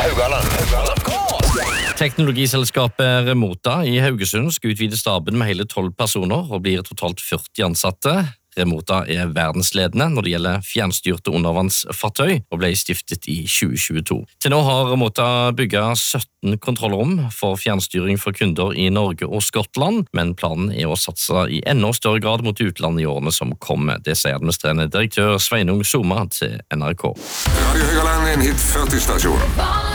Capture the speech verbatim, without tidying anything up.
Teknologiselskapet Remota i Haugesund skal utvide staben med hele tolv personer og blir totalt førti ansatte. Remota er verdensledende når det gjelder fjernstyrte undervannsfartøy og ble stiftet i tjue tjueto. Til nå har Remota bygget sytten kontrollrom for fjernstyring for kunder i Norge og Skottland, men planen er å satse i enda større grad mot utlandet i årene som kommer. Det sier administrerende direktør Sveinung Soma til N R K. Radio Høgaland, en hit førti stasjon.